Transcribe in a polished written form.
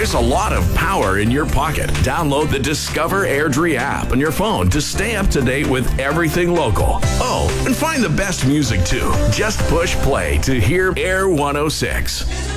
There's a lot of power in your pocket. Download the Discover Airdrie app on your phone to stay up to date with everything local. Oh, and find the best music too. Just push play to hear Air 106.